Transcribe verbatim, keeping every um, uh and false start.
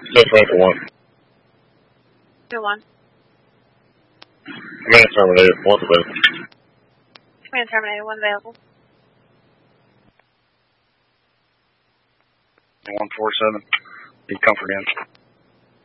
Just wait for one. Two one. Command terminated. One's available. Command terminated. One available. one four seven. Need comfort in.